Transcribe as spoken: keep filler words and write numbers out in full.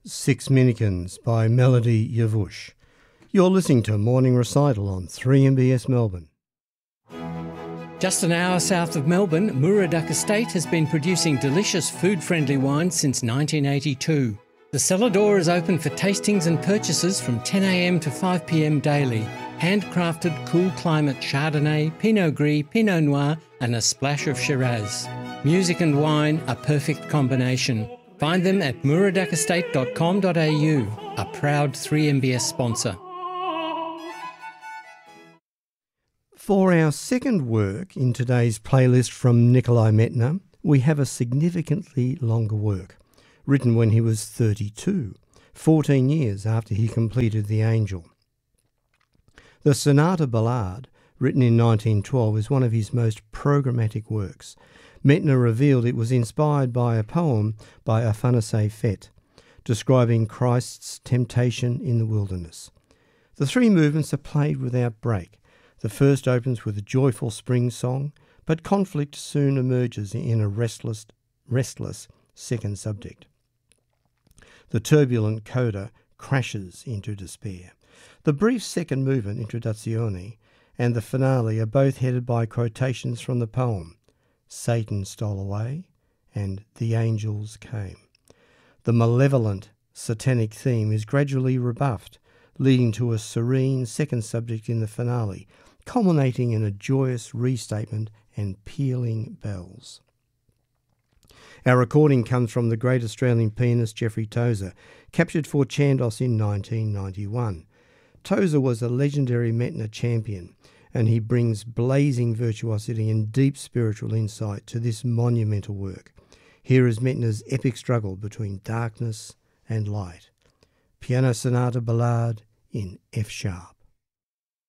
Six Minikins by Melody Yavush. You're listening to Morning Recital on three M B S Melbourne. Just an hour south of Melbourne, Muraduck Estate has been producing delicious food-friendly wine since nineteen eighty-two. The cellar door is open for tastings and purchases from ten a m to five p m daily. Handcrafted cool climate Chardonnay, Pinot Gris, Pinot Noir and a splash of Shiraz. Music and wine, a perfect combination. Find them at muraduck estate dot com dot a u, a proud three M B S sponsor. For our second work in today's playlist from Nikolai Metner, we have a significantly longer work, written when he was thirty-two, fourteen years after he completed The Angel. The Sonata Ballade, written in nineteen twelve, is one of his most programmatic works. Metner revealed it was inspired by a poem by Afanasy Fett, describing Christ's temptation in the wilderness. The three movements are played without break. The first opens with a joyful spring song, but conflict soon emerges in a restless, restless second subject. The turbulent coda crashes into despair. The brief second movement, Introduzione, and the finale are both headed by quotations from the poem, Satan stole away and the angels came. The malevolent satanic theme is gradually rebuffed, leading to a serene second subject in the finale, culminating in a joyous restatement and pealing bells. Our recording comes from the great Australian pianist Geoffrey Tozer, captured for Chandos in nineteen ninety-one. Tozer was a legendary Metner champion, and he brings blazing virtuosity and deep spiritual insight to this monumental work. Here is Metner's epic struggle between darkness and light. Piano Sonata Ballade in F sharp.